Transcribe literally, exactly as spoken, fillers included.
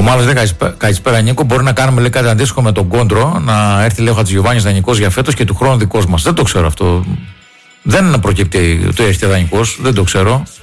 Μάλλος λέει καλησπέρα Νίκο. Μπορεί να κάνουμε λέει, κάτι αντίστοιχο με τον Κόντρο. Να έρθει λέει, ο Χατζηγιοβάνης δανεικός για φέτος και του χρόνου δικός μας. Δεν το ξέρω αυτό. Δεν προκύπτει το έρθει δανεικός. Δεν το ξέρω.